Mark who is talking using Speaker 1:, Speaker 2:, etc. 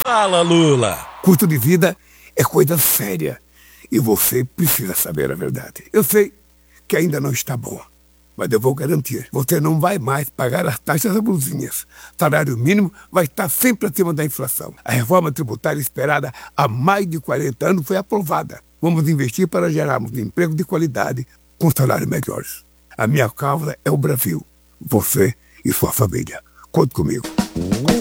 Speaker 1: Fala, Lula!
Speaker 2: Custo de vida é coisa séria e você precisa saber a verdade. Eu sei que ainda não está bom, mas eu vou garantir. Você não vai mais pagar as taxas abusinhas. Salário mínimo vai estar sempre acima da inflação. A reforma tributária esperada há mais de 40 anos foi aprovada. Vamos investir para gerarmos emprego de qualidade com salários melhores. A minha causa é o Brasil. Você e sua família. Conte comigo.